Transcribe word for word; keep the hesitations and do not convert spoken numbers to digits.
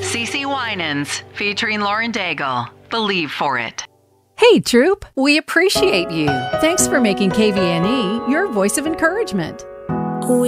CeCe Winans, featuring Lauren Daigle. Believe for it. Hey, troop, we appreciate you. Thanks for making K V N E your voice of encouragement.